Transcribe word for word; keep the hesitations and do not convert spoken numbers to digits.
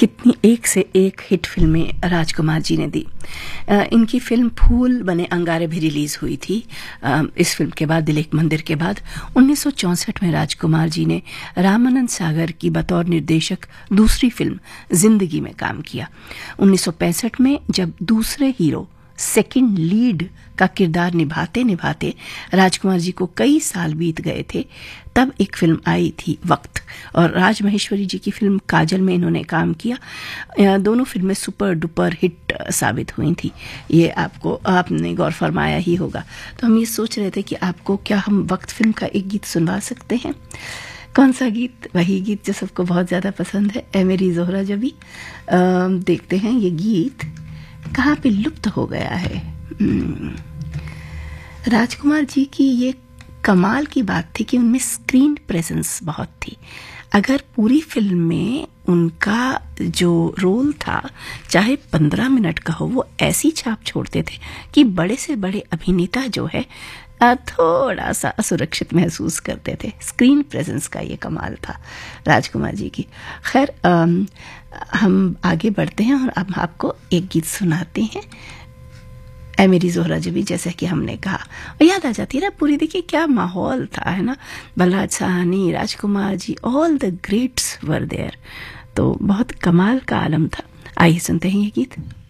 कितनी एक से एक हिट फिल्में राजकुमार जी ने दी। अ, इनकी फिल्म फूल बने अंगारे भी रिलीज हुई थी। अ, इस फिल्म के बाद, दिल एक मंदिर के बाद, उन्नीस सौ चौंसठ में राजकुमार जी ने रामानंद सागर की बतौर निर्देशक दूसरी फिल्म जिंदगी में काम किया। उन्नीस सौ पैंसठ में जब दूसरे हीरो सेकंड लीड का किरदार निभाते निभाते राजकुमार जी को कई साल बीत गए थे, तब एक फिल्म आई थी वक्त, और राज महेश्वरी जी की फिल्म काजल में इन्होंने काम किया। दोनों फिल्में सुपर डुपर हिट साबित हुई थी। ये आपको आपने गौर फरमाया ही होगा। तो हम ये सोच रहे थे कि आपको क्या हम वक्त फिल्म का एक गीत सुनवा सकते हैं। कौन सा गीत? वही गीत जो सबको बहुत ज़्यादा पसंद है, ए मेरी जोहरा जबी। देखते हैं ये गीत कहाँ पे लुप्त हो गया है। राजकुमार जी की ये कमाल की बात थी कि उनमें स्क्रीन प्रेजेंस बहुत थी। अगर पूरी फिल्म में उनका जो रोल था, चाहे पंद्रह मिनट का हो, वो ऐसी छाप छोड़ते थे कि बड़े से बड़े अभिनेता जो है थोड़ा सा असुरक्षित महसूस करते थे। स्क्रीन प्रेजेंस का ये कमाल था राजकुमार जी की। खैर, हम आगे बढ़ते हैं और अब आपको एक गीत सुनाते हैं, ऐ मेरी जोहरा जबी। जैसे कि हमने कहा, और याद आ जाती है ना पूरी, देखिए क्या माहौल था, है ना। Balraj Sahni, Rajkumar ji, all the greats were there. तो बहुत कमाल का आलम था। आइए सुनते हैं ये गीत।